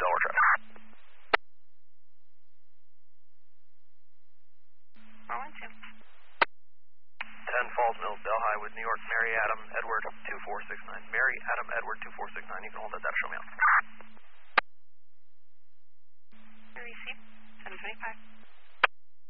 Delaware traffic. 412. 10 Falls Mills, Delhi with New York, Mary Adam Edward 2469. Mary Adam Edward 2469. You can hold that data, show me out.